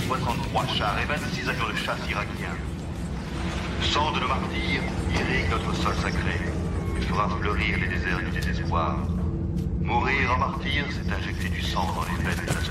63 chars et 26 avions de chasse irakiens. Le sang de nos martyrs irrigue notre sol sacré et fera fleurir les déserts du désespoir. Mourir en martyr, c'est injecter du sang dans les veines de la